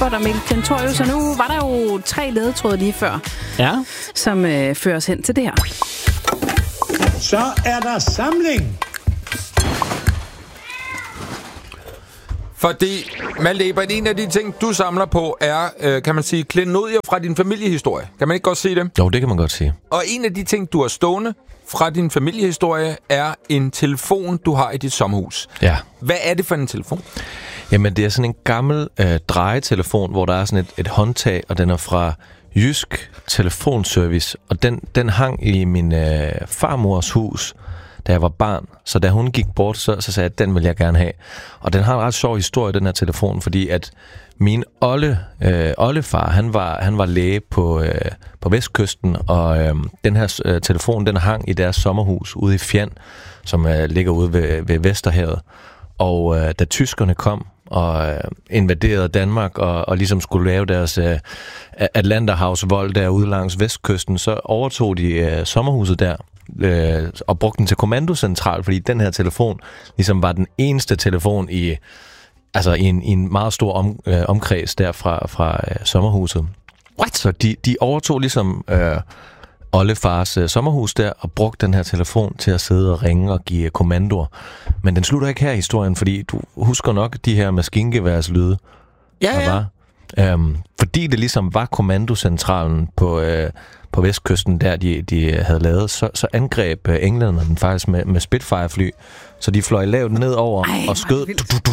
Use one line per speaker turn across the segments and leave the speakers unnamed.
Talbot og Mikkel Klintorius. Og nu var der jo 3 ledetråde lige før, som fører os hen til det her.
Så er der samling.
Fordi, Malte Ebert, en af de ting, du samler på, er, kan man sige, klenodier fra din familiehistorie. Kan man ikke godt sige det?
Jo, det kan man godt sige.
Og en af de ting, du har stående fra din familiehistorie, er en telefon, du har i dit sommerhus.
Ja.
Hvad er det for en telefon?
Jamen, det er sådan en gammel drejetelefon, hvor der er sådan et håndtag, og den er fra Jysk Telefonservice. Og den hang i min farmors hus, da jeg var barn. Så da hun gik bort, så sagde jeg, at den vil jeg gerne have. Og den har en ret sjov historie, den her telefon, fordi at min oldefar, han var læge på Vestkysten, og den her telefon, den hang i deres sommerhus ude i Fjand, som ligger ude ved Vesterhavet. Og da tyskerne kom og invaderede Danmark og ligesom skulle lave deres Atlanterhavsvold derude langs Vestkysten, så overtog de sommerhuset der og brugte den til kommandocentral, fordi den her telefon ligesom var den eneste telefon i en meget stor omkreds der fra sommerhuset. What? Så de overtog ligesom oldefars sommerhus der og brugte den her telefon til at sidde og ringe og give kommandoer. Men den slutter ikke her i historien, fordi du husker nok de her maskingeværslyde, der var. Fordi det ligesom var kommandocentralen på Vestkysten, der de havde lavet, så angreb englænderne den faktisk med Spitfire-fly. Så de fløj lavt ned over og skød.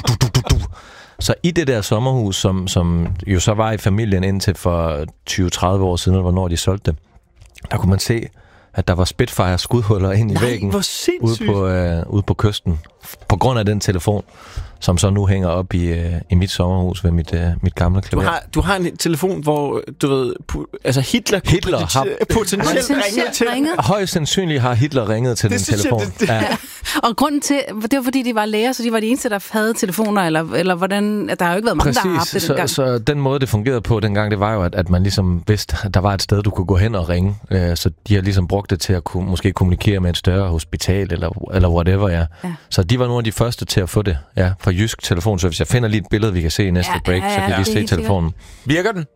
Så i det der sommerhus, som jo så var i familien indtil for 20-30 år siden, hvornår de solgte det, der kunne man se, at der var Spitfire skudhuller ind i væggen ude på kysten, på grund af den telefon, som så nu hænger op i mit sommerhus ved mit gamle klaver.
Du har en telefon, hvor du ved, Hitler har potentielt ringet til.
Højst sandsynligt har Hitler ringet til den telefon. Ja.
Og grunden til, det var fordi de var læger, så de var de eneste, der havde telefoner, eller hvordan, der har jo ikke været mange, der har haft det dengang.
Så den måde, det fungerede på dengang, det var jo, at man ligesom vidste, at der var et sted, du kunne gå hen og ringe. Så de har ligesom brugt det til at måske kommunikere med et større hospital, eller whatever, ja. Så de var nogle af de første til at få det, fra Jysk Telefonservice. Jeg finder lige et billede, vi kan se i næste break, så kan vi se telefonen.
Virker den?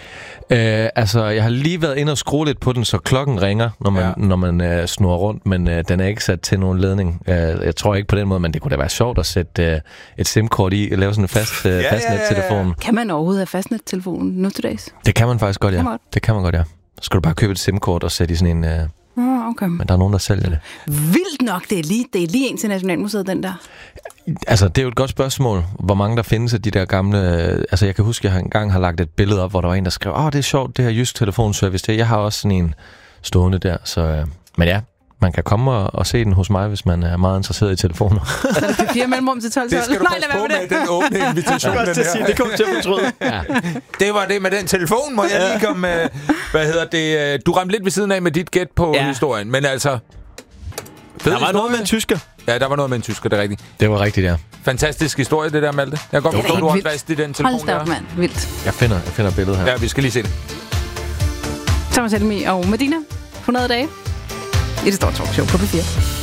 Jeg har lige været inde og skrue lidt på den, så klokken ringer, når man snurrer rundt, men den er ikke sat til nogen ledning. Jeg tror ikke på den måde, men det kunne da være sjovt at sætte et SIM-kort i og lave sådan en fastnet-telefon.
Kan man overhovedet have fastnet-telefonen nu til dags?
Det kan man faktisk godt, ja. Det kan man godt, ja. Så skal du bare købe et SIM-kort og sætte i sådan en...
Okay.
Men der er nogen, der sælger det.
Vildt nok, det er lige ind til Nationalmuseet, den der.
Altså, det er jo et godt spørgsmål, hvor mange der findes af de der gamle... jeg kan huske, at jeg engang har lagt et billede op, hvor der var en, der skrev, det er sjovt, det her Jysk Telefonservice. Jeg har også sådan en stående der, så... Men ja, man kan komme og se den hos mig, hvis man er meget interesseret i telefoner.
Så er det 4 mellemrum til 12.
Det skal du passe på med den åbne invitation.
Det kommer til at fortryde.
Ja. Det var det med den telefon, må jeg lige komme med... Du ramte lidt ved siden af med dit gæt på historien, men altså...
Der var noget med en tysker.
Ja, der var noget med en tysker, det er rigtigt.
Det var rigtigt, ja.
Fantastisk historie, det der, Malte. Jeg kan godt forstå, du har fast i den telefon.
Hold da op, mand. Vildt.
Jeg finder billedet her.
Ja, vi skal lige se det.
Thomas Helmi og Medina. 100 dage. I det store talkshow på P4.